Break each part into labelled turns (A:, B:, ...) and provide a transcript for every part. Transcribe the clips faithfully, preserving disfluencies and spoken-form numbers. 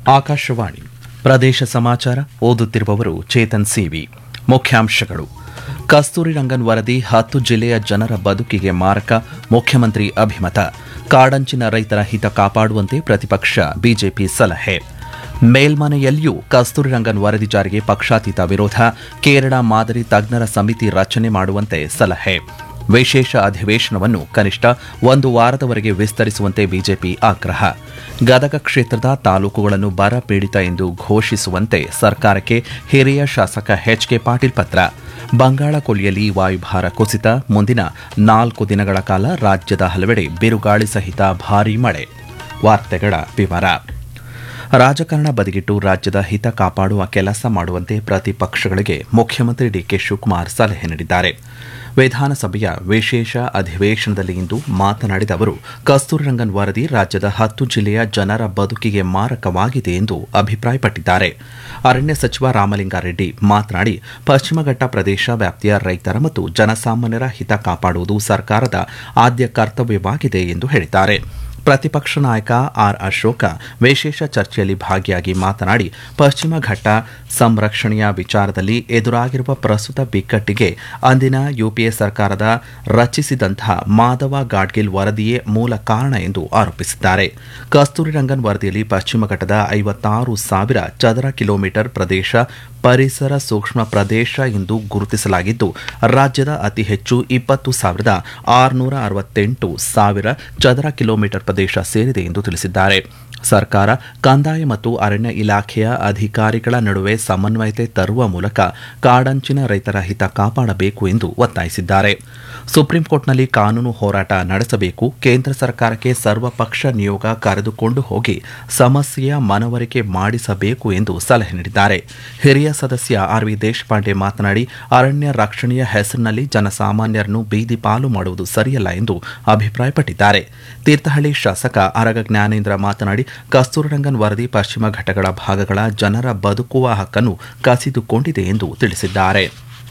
A: ಆಕಾಶವಾಣಿ ಪ್ರದೇಶ ಸಮಾಚಾರ ಓದುತ್ತಿರುವವರು ಚೇತನ್ ಸಿವಿ. ಮುಖ್ಯಾಂಶಗಳು: ಕಸ್ತೂರಿ ರಂಗನ್ ವರದಿ ಹತ್ತು ಜಿಲ್ಲೆಯ ಜನರ ಬದುಕಿಗೆ ಮಾರಕ, ಮುಖ್ಯಮಂತ್ರಿ ಅಭಿಮತ. ಕಾಡಂಚಿನ ರೈತರ ಹಿತ ಕಾಪಾಡುವಂತೆ ಪ್ರತಿಪಕ್ಷ ಬಿಜೆಪಿ ಸಲಹೆ. ಮೇಲ್ಮನೆಯಲ್ಲಿಯೂ ಕಸ್ತೂರಿ ರಂಗನ್ ವರದಿ ಜಾರಿಗೆ ಪಕ್ಷಾತೀತ ವಿರೋಧ, ಕೇರಳ ಮಾದರಿ ತಜ್ಞರ ಸಮಿತಿ ರಚನೆ ಮಾಡುವಂತೆ ಸಲಹೆ. ವಿಶೇಷ ಅಧಿವೇಶನವನ್ನು ಕನಿಷ್ಠ ಒಂದು ವಾರದವರೆಗೆ ವಿಸ್ತರಿಸುವಂತೆ ಬಿಜೆಪಿ ಆಗ್ರಹ. ಗದಗ ಕ್ಷೇತ್ರದ ತಾಲೂಕುಗಳನ್ನು ಬರ ಪೀಡಿತ ಎಂದು ಘೋಷಿಸುವಂತೆ ಸರ್ಕಾರಕ್ಕೆ ಹಿರಿಯ ಶಾಸಕ ಎಚ್ ಕೆ ಪಾಟೀಲ್ ಪತ್ರ. ಬಂಗಾಳ ಕೊಲ್ಲಿಯಲ್ಲಿ ವಾಯುಭಾರ ಕುಸಿತ, ಮುಂದಿನ ನಾಲ್ಕು ದಿನಗಳ ಕಾಲ ರಾಜ್ಯದ ಹಲವೆಡೆ ಬಿರುಗಾಳಿ ಸಹಿತ ಭಾರೀ ಮಳೆ. ವಾರ್ತೆಗಳ ವಿವರ. ರಾಜಕಾರಣ ಬದಿಗಿಟ್ಟು ರಾಜ್ಯದ ಹಿತ ಕಾಪಾಡುವ ಕೆಲಸ ಮಾಡುವಂತೆ ಪ್ರತಿಪಕ್ಷಗಳಿಗೆ ಮುಖ್ಯಮಂತ್ರಿ ಡಿಕೆ ಶಿವಕುಮಾರ್ ಸಲಹೆ ನೀಡಿದ್ದಾರೆ. ವಿಧಾನಸಭೆಯ ವಿಶೇಷ ಅಧಿವೇಶನದಲ್ಲಿ ಇಂದು ಮಾತನಾಡಿದ ಅವರು, ಕಸ್ತೂರಿ ರಂಗನ್ ವರದಿ ರಾಜ್ಯದ ಹತ್ತು ಜಿಲ್ಲೆಯ ಜನರ ಬದುಕಿಗೆ ಮಾರಕವಾಗಿದೆ ಎಂದು ಅಭಿಪ್ರಾಯಪಟ್ಟಿದ್ದಾರೆ. ಅರಣ್ಯ ಸಚಿವ ರಾಮಲಿಂಗಾರೆಡ್ಡಿ ಮಾತನಾಡಿ, ಪಶ್ಚಿಮಘಟ್ಟ ಪ್ರದೇಶ ವ್ಯಾಪ್ತಿಯ ರೈತರ ಮತ್ತು ಜನಸಾಮಾನ್ಯರ ಹಿತ ಕಾಪಾಡುವುದು ಸರ್ಕಾರದ ಆದ್ಯ ಕರ್ತವ್ಯವಾಗಿದೆ ಎಂದು ಹೇಳಿದ್ದಾರೆ. ಪ್ರತಿಪಕ್ಷ ನಾಯಕ ಆರ್ ಅಶೋಕ ವಿಶೇಷ ಚರ್ಚೆಯಲ್ಲಿ ಭಾಗಿಯಾಗಿ ಮಾತನಾಡಿ, ಪಶ್ಚಿಮ ಘಟ್ಟ ಸಂರಕ್ಷಣೆಯ ವಿಚಾರದಲ್ಲಿ ಎದುರಾಗಿರುವ ಪ್ರಸ್ತುತ ಬಿಕ್ಕಟ್ಟಿಗೆ ಅಂದಿನ ಯುಪಿಎ ಸರ್ಕಾರದ ರಚಿಸಿದಂತಹ ಮಾಧವ ಗಾಡ್ಗಿಲ್ ವರದಿಯೇ ಮೂಲ ಕಾರಣ ಎಂದು ಆರೋಪಿಸಿದ್ದಾರೆ. ಕಸ್ತೂರಿ ರಂಗನ್ ವರದಿಯಲ್ಲಿ ಪಶ್ಚಿಮ ಘಟ್ಟದ ಐವತ್ತಾರು ಸಾವಿರ ಚದರ ಕಿಲೋಮೀಟರ್ ಪ್ರದೇಶ ಪರಿಸರ ಸೂಕ್ಷ್ಮ ಪ್ರದೇಶ ಎಂದು ಗುರುತಿಸಲಾಗಿದ್ದು, ರಾಜ್ಯದ ಅತಿ ಹೆಚ್ಚು ಇಪ್ಪತ್ತು ಸಾವಿರದ ಆರುನೂರ ಅರವತ್ತೆಂಟು ಸಾವಿರ ಚದರ ಕಿಲೋಮೀಟರ್ ಪ್ರದೇಶ ಸೇರಿದೆ ಎಂದು ತಿಳಿಸಿದ್ದಾರೆ. ಸರ್ಕಾರ, ಕಂದಾಯ ಮತ್ತು ಅರಣ್ಯ ಇಲಾಖೆಯ ಅಧಿಕಾರಿಗಳ ನಡುವೆ ಸಮನ್ವಯತೆ ತರುವ ಮೂಲಕ ಕಾಡಂಚಿನ ರೈತರ ಹಿತ ಕಾಪಾಡಬೇಕು ಎಂದು ಒತ್ತಾಯಿಸಿದ್ದಾರೆ. ಸುಪ್ರೀಂ ಕೋರ್ಟ್ನಲ್ಲಿ ಕಾನೂನು ಹೋರಾಟ ನಡೆಸಬೇಕು, ಕೇಂದ್ರ ಸರ್ಕಾರಕ್ಕೆ ಸರ್ವಪಕ್ಷ ನಿಯೋಗ ಕರೆದುಕೊಂಡು ಹೋಗಿ ಸಮಸ್ಯೆಯ ಮನವರಿಕೆ ಮಾಡಿಸಬೇಕು ಎಂದು ಸಲಹೆ ನೀಡಿದ್ದಾರೆ. ಹಿರಿಯ ಸದಸ್ಯ ಆರ್ ವಿ ದೇಶಪಾಂಡೆ ಮಾತನಾಡಿ, ಅರಣ್ಯ ರಕ್ಷಣೆಯ ಹೆಸರಿನಲ್ಲಿ ಜನಸಾಮಾನ್ಯರನ್ನು ಬೀದಿ ಪಾಲು ಮಾಡುವುದು ಸರಿಯಲ್ಲ ಎಂದು ಅಭಿಪ್ರಾಯಪಟ್ಟಿದ್ದಾರೆ. ತೀರ್ಥಹಳ್ಳಿ ಶಾಸಕ ಅರಗ ಜ್ಞಾನೇಂದ್ರ ಮಾತನಾಡಿ, ಕಸ್ತೂರಿ ರಂಗನ್ ವರದಿ ಪಶ್ಚಿಮ ಘಟ್ಟಗಳ ಭಾಗಗಳ ಜನರ ಬದುಕುವ ಹಕ್ಕನ್ನು ಕಸಿದುಕೊಂಡಿದೆ ಎಂದು ತಿಳಿಸಿದ್ದಾರೆ.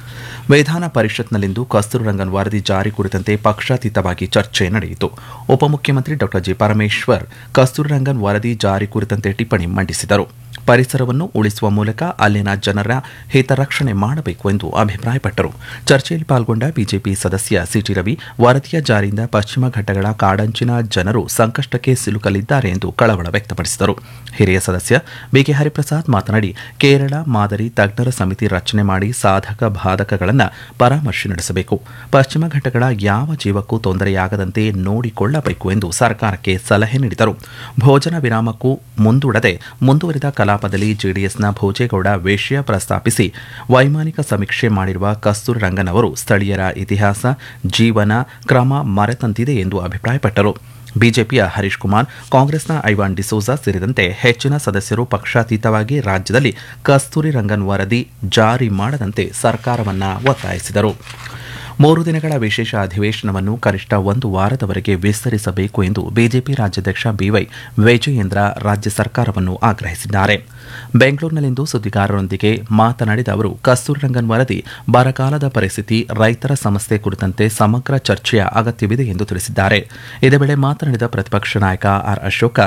A: ವಿಧಾನ ಪರಿಷತ್ನಲ್ಲಿಂದು ಕಸ್ತೂರಿ ರಂಗನ್ ವರದಿ ಜಾರಿ ಕುರಿತಂತೆ ಪಕ್ಷಾತೀತವಾಗಿ ಚರ್ಚೆ ನಡೆಯಿತು. ಉಪಮುಖ್ಯಮಂತ್ರಿ ಡಾ ಜಿ ಪರಮೇಶ್ವರ್ ಕಸ್ತೂರಿ ರಂಗನ್ ವರದಿ ಜಾರಿ ಕುರಿತಂತೆ ಟಿಪ್ಪಣಿ ಮಂಡಿಸಿದರು. ಪರಿಸರವನ್ನು ಉಳಿಸುವ ಮೂಲಕ ಅಲ್ಲಿನ ಜನರ ಹಿತರಕ್ಷಣೆ ಮಾಡಬೇಕು ಎಂದು ಅಭಿಪ್ರಾಯಪಟ್ಟರು. ಚರ್ಚೆಯಲ್ಲಿ ಪಾಲ್ಗೊಂಡ ಬಿಜೆಪಿ ಸದಸ್ಯ ಸಿಟಿ ರವಿ, ವರದಿಯ ಜಾರಿಯಿಂದ ಪಶ್ಚಿಮ ಘಟ್ಟಗಳ ಕಾಡಂಚಿನ ಜನರು ಸಂಕಷ್ಟಕ್ಕೆ ಸಿಲುಕಲಿದ್ದಾರೆ ಎಂದು ಕಳವಳ ವ್ಯಕ್ತಪಡಿಸಿದರು. ಹಿರಿಯ ಸದಸ್ಯ ಬಿಕೆ ಹರಿಪ್ರಸಾದ್ ಮಾತನಾಡಿ, ಕೇರಳ ಮಾದರಿ ತಜ್ಞರ ಸಮಿತಿ ರಚನೆ ಮಾಡಿ ಸಾಧಕ ಬಾಧಕಗಳನ್ನು ಪರಾಮರ್ಶೆ ನಡೆಸಬೇಕು. ಪಶ್ಚಿಮ ಘಟ್ಟಗಳ ಯಾವ ಜೀವಕ್ಕೂ ತೊಂದರೆಯಾಗದಂತೆ ನೋಡಿಕೊಳ್ಳಬೇಕು ಎಂದು ಸರ್ಕಾರಕ್ಕೆ ಸಲಹೆ ನೀಡಿದರು. ಭೋಜನ ವಿರಾಮಕ್ಕೂ ಮುಂದೂಡದೆ ಮುಂದುವರಿದ ಕಲಾಪದಲ್ಲಿ ಜೆಡಿಎಸ್ನ ಭೋಜೇಗೌಡ ವಿಷಯ ಪ್ರಸ್ತಾಪಿಸಿ, ವೈಮಾನಿಕ ಸಮೀಕ್ಷೆ ಮಾಡಿರುವ ಕಸ್ತೂರಿ ರಂಗನ್ ಅವರು ಸ್ಥಳೀಯರ ಇತಿಹಾಸ, ಜೀವನ ಕ್ರಮ ಮರೆತಂತಿದೆ ಎಂದು ಅಭಿಪ್ರಾಯಪಟ್ಟರು. ಬಿಜೆಪಿಯ ಹರೀಶ್ ಕುಮಾರ್, ಕಾಂಗ್ರೆಸ್ನ ಐವಾನ್ ಡಿಸೋಜಾ ಸೇರಿದಂತೆ ಹೆಚ್ಚಿನ ಸದಸ್ಯರು ಪಕ್ಷಾತೀತವಾಗಿ ರಾಜ್ಯದಲ್ಲಿ ಕಸ್ತೂರಿ ರಂಗನ್ ವರದಿ ಜಾರಿ ಮಾಡದಂತೆ ಸರ್ಕಾರವನ್ನು ಒತ್ತಾಯಿಸಿದರು. ಮೂರು ದಿನಗಳ ವಿಶೇಷ ಅಧಿವೇಶನವನ್ನು ಕನಿಷ್ಠ ಒಂದು ವಾರದವರೆಗೆ ವಿಸ್ತರಿಸಬೇಕು ಎಂದು ಬಿಜೆಪಿ ರಾಜ್ಯಾಧ್ಯಕ್ಷ ಬಿವೈ ವಿಜಯೇಂದ್ರ ರಾಜ್ಯ ಸರ್ಕಾರವನ್ನು ಆಗ್ರಹಿಸಿದ್ದಾರೆ. ಬೆಂಗಳೂರಿನಲ್ಲಿಂದು ಸುದ್ದಿಗಾರರೊಂದಿಗೆ ಮಾತನಾಡಿದ ಅವರು, ಕಸ್ತೂರಿ ರಂಗನ್ ವರದಿ ಬರಗಾಲದ ಪರಿಸ್ಥಿತಿ, ರೈತರ ಸಮಸ್ಯೆ ಕುರಿತಂತೆ ಸಮಗ್ರ ಚರ್ಚೆಯ ಅಗತ್ಯವಿದೆ ಎಂದು ತಿಳಿಸಿದ್ದಾರೆ. ಇದೇ ವೇಳೆ ಮಾತನಾಡಿದ ಪ್ರತಿಪಕ್ಷ ನಾಯಕ ಆರ್ ಅಶೋಕ,